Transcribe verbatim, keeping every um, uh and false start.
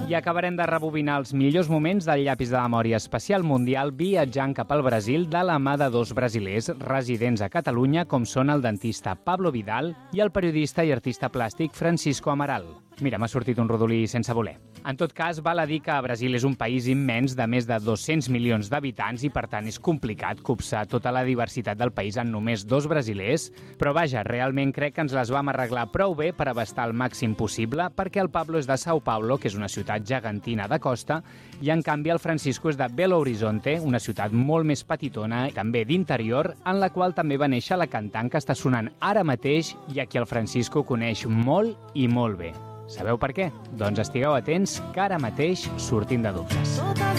I acabarem de rebobinar els millors moments del llapis de memòria especial mundial viatjant cap al Brasil de la mà de dos brasilers residents a Catalunya com són el dentista Pablo Vidal i el periodista i artista plàstic Francisco Amaral. Mira, m'ha sortit un rodolí sense voler. En tot cas, val a dir que Brasil és un país immens de més de dos-cents milions d'habitants i, per tant, és complicat copsar tota la diversitat del país en només dos brasilers, però vaja, realment crec que ens les vam arreglar prou bé per abastar el màxim possible perquè el Pablo és de São Paulo, que és una ciutat gegantina de costa, i en canvi el Francisco és de Belo Horizonte, una ciutat molt més petitona i també d'interior, en la qual també va néixer la cantant que està sonant ara mateix i a qui el Francisco coneix molt i molt bé. Sabeu per què? Doncs estigueu atents, que ara mateix sortim de dubtes.